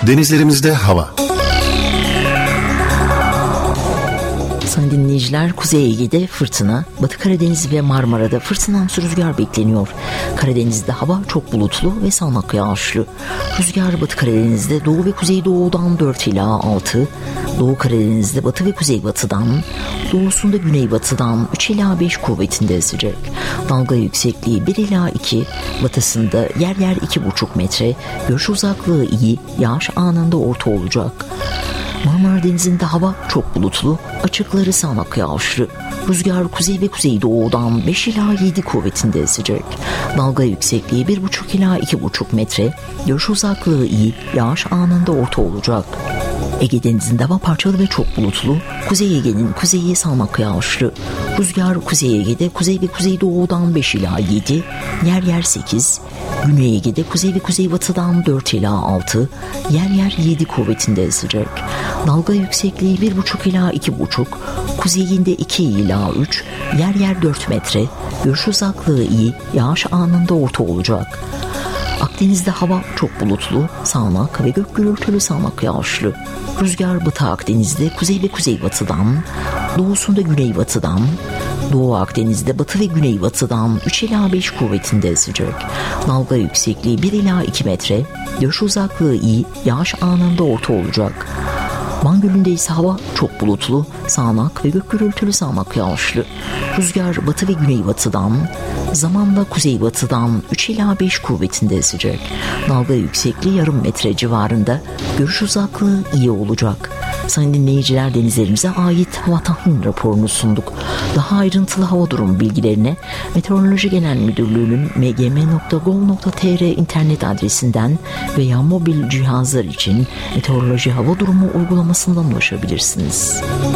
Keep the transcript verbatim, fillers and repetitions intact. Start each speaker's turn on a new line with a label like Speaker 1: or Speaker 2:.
Speaker 1: Denizlerimizde hava.
Speaker 2: Sayın dinleyiciler, Kuzey Ege'de fırtına, Batı Karadeniz ve Marmara'da fırtınamsı rüzgar bekleniyor. Karadeniz'de hava çok bulutlu ve sağanak yağışlı. Rüzgar Batı Karadeniz'de doğu ve kuzeydoğudan dört ila altı, Doğu Karadeniz'de batı ve kuzeybatıdan, doğusunda güneybatıdan üç ila beş kuvvetinde esecek. Dalga yüksekliği bir ila iki, batısında yer yer iki buçuk metre, görüş uzaklığı iyi, yağış anında orta olacak. Marmara Denizi'nde hava çok bulutlu, açıkları sağanak yağışlı. Rüzgar kuzey ve kuzeydoğudan beş ila yedi kuvvetinde esecek. Dalga yüksekliği bir buçuk ila iki buçuk metre, görüş uzaklığı iyi, yağış anında orta olacak. Ege Denizi'nde hava parçalı ve çok bulutlu, Kuzey Ege'nin kuzeyi sağanak yağışlı. Rüzgar Kuzey Ege'de kuzey ve kuzeydoğudan beş ila yedi, yer yer sekiz, Güney Ege'de kuzey ve kuzeybatıdan dört ila altı, yer yer yedi kuvvetinde esecek. Dalga yüksekliği bir buçuk ila iki buçuk, kuzeyinde iki ila üç, yer yer dört metre, görüş uzaklığı iyi, yağış anında orta olacak. Akdeniz'de hava çok bulutlu, sağanak ve gök gürültülü sağanak yağışlı. Rüzgar Batı Akdeniz'de kuzey ve kuzeybatıdan, doğusunda güneybatıdan, Doğu Akdeniz'de batı ve güneybatıdan üç ila beş kuvvetinde esecek. Dalga yüksekliği bir ila iki metre, görüş uzaklığı iyi, yağış anında orta olacak. Van Gölü'nde ise hava çok bulutlu, sağanak ve gök gürültülü sağanak yağışlı. Rüzgar batı ve güneybatıdan, zamanla kuzeybatıdan üç ila beş kuvvetinde esecek. Dalga yüksekliği yarım metre civarında, görüş uzaklığı iyi olacak. Sayın dinleyiciler, denizlerimize ait hava tahmin raporunu sunduk. Daha ayrıntılı hava durumu bilgilerine Meteoroloji Genel Müdürlüğü'nün m g m nokta gov nokta t r internet adresinden veya mobil cihazlar için meteoroloji hava durumu uygulamasından ulaşabilirsiniz.